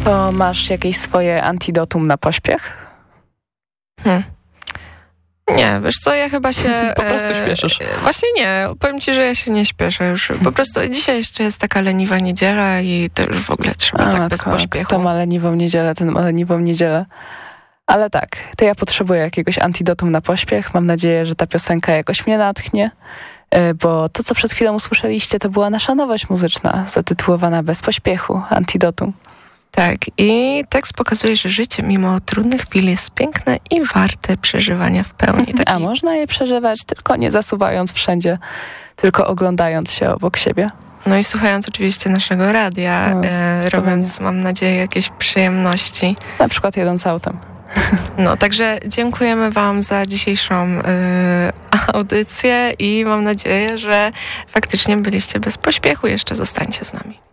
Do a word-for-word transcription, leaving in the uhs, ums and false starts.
To masz jakieś swoje antidotum na pośpiech? Hmm. Nie, wiesz co, ja chyba się... Po prostu śpieszysz. E, właśnie nie, powiem ci, że ja się nie śpieszę już. Po prostu dzisiaj jeszcze jest taka leniwa niedziela i to już w ogóle trzeba A, tak matko, bez pośpiechu. To ma leniwą niedzielę, ten ma leniwą niedzielę. Ale tak, to ja potrzebuję jakiegoś antidotum na pośpiech. Mam nadzieję, że ta piosenka jakoś mnie natchnie, bo to, co przed chwilą usłyszeliście, to była nasza nowość muzyczna, zatytułowana Bez pośpiechu, antidotum. Tak, i tekst pokazuje, że życie mimo trudnych chwil jest piękne i warte przeżywania w pełni. Taki... A można je przeżywać tylko nie zasuwając wszędzie, tylko oglądając się obok siebie. No i słuchając oczywiście naszego radia, No, e, robiąc, mam nadzieję, jakieś przyjemności. Na przykład jedąc autem. No, także dziękujemy wam za dzisiejszą y, audycję i mam nadzieję, że faktycznie byliście bez pośpiechu. Jeszcze zostańcie z nami.